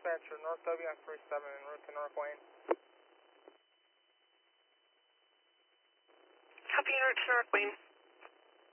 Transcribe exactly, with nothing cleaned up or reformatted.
dispatcher, North W on three seven en route to North Wayne. Copy en route to North Wayne.